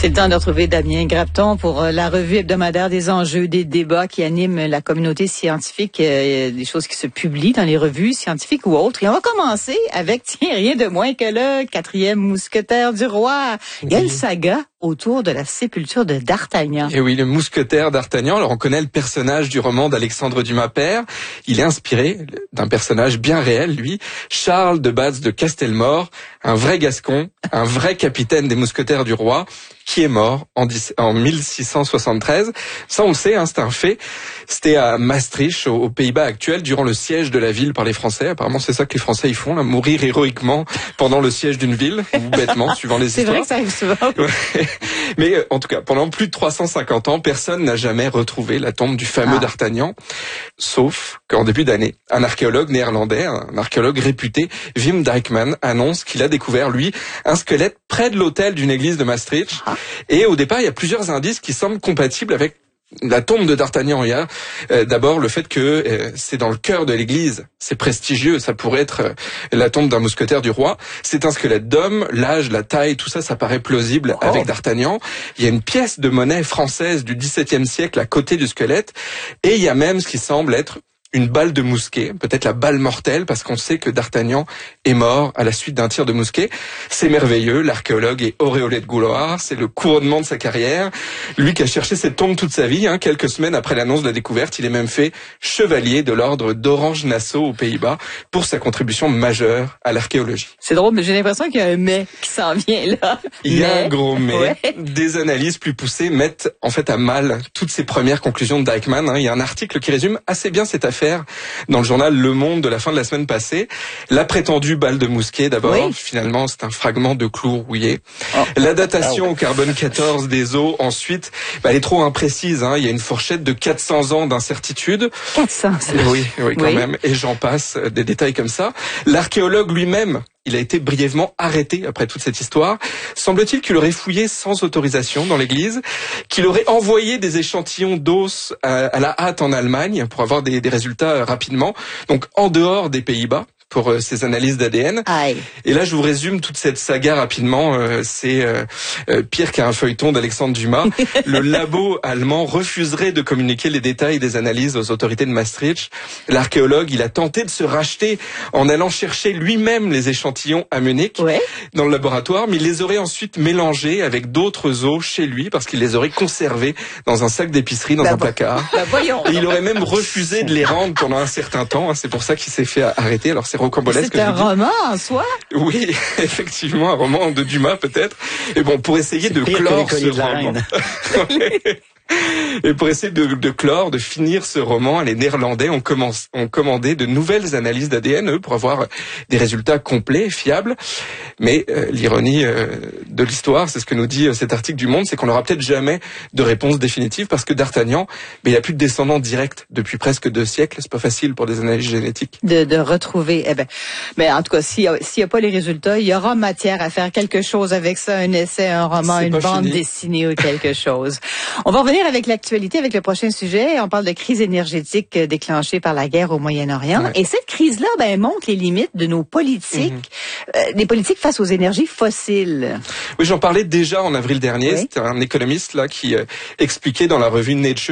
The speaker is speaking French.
C'est le temps de retrouver Damien Grapton pour la revue hebdomadaire des enjeux, des débats qui animent la communauté scientifique, des choses qui se publient dans les revues scientifiques ou autres. Et on va commencer avec, tiens, rien de moins que le 4e mousquetaire du roi. Il y a une saga autour de la sépulture de D'Artagnan. Et oui, le mousquetaire d'Artagnan. Alors on connaît le personnage du roman d'Alexandre Dumas père. Il est inspiré d'un personnage bien réel, lui, Charles de Batz de Castelmore, un vrai Gascon, un vrai capitaine des mousquetaires du roi, qui est mort en 1673. Ça, on le sait, c'est un fait. C'était à Maastricht, aux Pays-Bas actuels, durant le siège de la ville par les Français. Apparemment, c'est ça que les Français y font, là, mourir héroïquement pendant le siège d'une ville, ou bêtement, suivant les histoires. C'est vrai que ça arrive souvent. Ouais. Mais en tout cas, pendant plus de 350 ans, personne n'a jamais retrouvé la tombe du fameux D'Artagnan, sauf qu'en début d'année, un archéologue néerlandais, un archéologue réputé, Wim Dijkman, annonce qu'il a découvert, lui, un squelette près de l'autel d'une église de Maastricht. Et au départ, il y a plusieurs indices qui semblent compatibles avec la tombe de D'Artagnan. Il y a d'abord le fait que c'est dans le cœur de l'église, c'est prestigieux, ça pourrait être la tombe d'un mousquetaire du roi. C'est un squelette d'homme, l'âge, la taille, tout ça, ça paraît plausible avec D'Artagnan. Il y a une pièce de monnaie française du XVIIe siècle à côté du squelette, et il y a même ce qui semble être une balle de mousquet, peut-être la balle mortelle, parce qu'on sait que D'Artagnan est mort à la suite d'un tir de mousquet. C'est merveilleux, l'archéologue est auréolé de gloire, c'est le couronnement de sa carrière. Lui qui a cherché cette tombe toute sa vie, quelques semaines après l'annonce de la découverte, il est même fait chevalier de l'ordre d'Orange-Nassau aux Pays-Bas pour sa contribution majeure à l'archéologie. C'est drôle, mais j'ai l'impression qu'il y a un mais qui s'en vient là. Il y a un gros mais. Ouais. Des analyses plus poussées mettent en fait à mal toutes ces premières conclusions de Dijkman. Il y a un article qui résume assez bien cette affaire dans le journal Le Monde de la fin de la semaine passée. La prétendue balle de mousquet, d'abord, finalement, c'est un fragment de clou rouillé. La datation au carbone 14 des os, ensuite, elle est trop imprécise. Il y a une fourchette de 400 ans d'incertitude. 400, oui, quand même. Et j'en passe, des détails comme ça. L'archéologue lui-même, il a été brièvement arrêté après toute cette histoire. Semble-t-il qu'il aurait fouillé sans autorisation dans l'église, qu'il aurait envoyé des échantillons d'os à la hâte en Allemagne pour avoir des résultats rapidement, donc en dehors des Pays-Bas, pour ces analyses d'ADN. Et là, je vous résume toute cette saga rapidement. C'est pire qu'un feuilleton d'Alexandre Dumas. Le labo allemand refuserait de communiquer les détails des analyses aux autorités de Maastricht. L'archéologue, il a tenté de se racheter en allant chercher lui-même les échantillons à Munich dans le laboratoire, mais il les aurait ensuite mélangés avec d'autres os chez lui parce qu'il les aurait conservés dans un sac d'épicerie, dans un placard. Et il aurait même refusé de les rendre pendant un certain temps. C'est pour ça qu'il s'est fait arrêter. Alors c'est c'est un roman en soi? Oui, effectivement, un roman de Dumas peut-être. Et bon, pour essayer de clore ce roman. Et pour essayer de clore, de finir ce roman, les Néerlandais ont commandé de nouvelles analyses d'ADN, pour avoir des résultats complets, fiables. Mais l'ironie de l'histoire, c'est ce que nous dit cet article du Monde, c'est qu'on n'aura peut-être jamais de réponse définitive parce que D'Artagnan, il n'y a plus de descendants directs depuis presque 2 siècles. C'est pas facile pour des analyses génétiques. De retrouver. Mais en tout cas, s'il y a pas les résultats, il y aura matière à faire quelque chose avec ça, un essai, un roman, une bande dessinée ou quelque chose. On va revenir avec l'actualité, avec le prochain sujet. On parle de crise énergétique déclenchée par la guerre au Moyen-Orient. Et cette crise-là, montre les limites de nos politiques, des politiques face aux énergies fossiles. Oui, j'en parlais déjà en avril dernier. C'était un économiste là qui expliquait dans la revue Nature